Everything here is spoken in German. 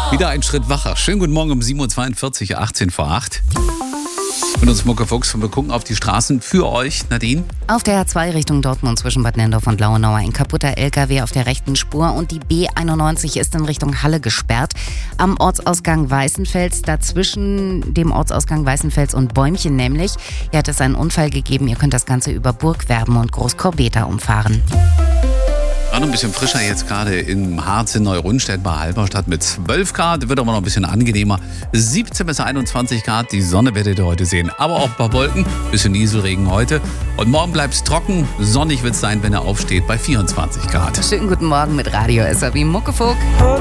Wieder ein Schritt wacher. Schönen guten Morgen um 7.42 Uhr, 18 vor 8. Und uns Mucke Fuchs und wir gucken auf die Straßen für euch. Nadine? Auf der A2 Richtung Dortmund zwischen Bad Nenndorf und Lauenau ein kaputter LKW auf der rechten Spur und die B91 ist in Richtung Halle gesperrt. Am Ortsausgang Weißenfels, dazwischen dem Ortsausgang Weißenfels und Bäumchen nämlich, hier hat es einen Unfall gegeben. Ihr könnt das Ganze über Burgwerben und Großkorbeta umfahren. War noch ein bisschen frischer jetzt gerade im Harz in Neurunstedt bei Halberstadt mit 12 Grad. Wird aber noch ein bisschen angenehmer. 17 bis 21 Grad. Die Sonne werdet ihr heute sehen. Aber auch ein paar Wolken. Bisschen Nieselregen heute. Und morgen bleibt es trocken. Sonnig wird es sein, wenn er aufsteht bei 24 Grad. Schönen guten Morgen mit Radio SAB Muckefuck.